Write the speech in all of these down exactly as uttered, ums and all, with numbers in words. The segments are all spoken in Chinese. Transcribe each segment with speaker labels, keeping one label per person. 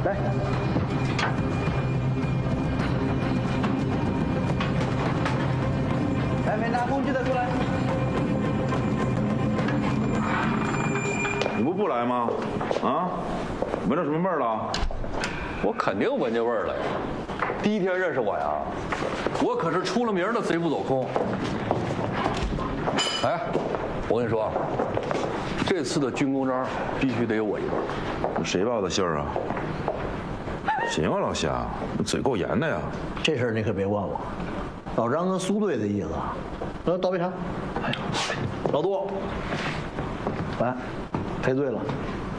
Speaker 1: 来。来，没拿工具的出来。
Speaker 2: 你不不来吗？啊？闻着什么味儿了？
Speaker 3: 我肯定闻见味儿了呀！第一天认识我呀，我可是出了名的贼不走空。哎，我跟你说，这次的军功章必须得有我一份。
Speaker 2: 谁报的信儿啊？行啊，老夏，你嘴够严的呀。
Speaker 1: 这事儿你可别问我，老张跟苏队的意思。来，倒杯茶。哎，老杜，来，赔罪了。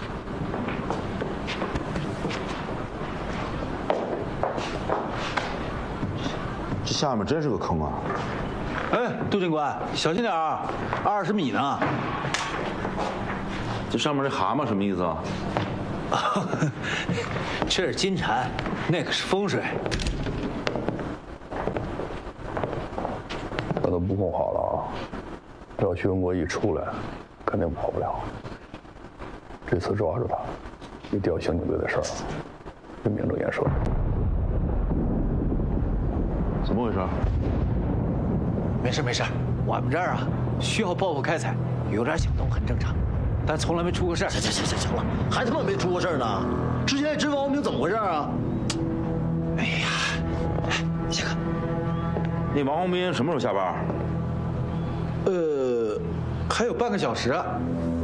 Speaker 2: 这下面真是个坑啊！
Speaker 4: 哎，杜警官，小心点啊，二十米呢。
Speaker 2: 这上面这蛤蟆什么意思啊？
Speaker 4: 这是金蝉，那可是风水。
Speaker 3: 我都布控好了啊，要徐文国一出来，肯定跑不了。这次抓住他，一定要刑警队的事儿，就名正言顺。
Speaker 2: 怎么回事？
Speaker 4: 没事没事，我们这儿啊需要报复开采，有点响动很正常，但从来没出过事儿。
Speaker 1: 行行行行行了，还他妈没出过事儿呢！之前那只王文明怎么回事啊？
Speaker 4: 哎呀，这个，
Speaker 2: 那王洪斌什么时候下班？
Speaker 4: 呃，还有半个小时啊。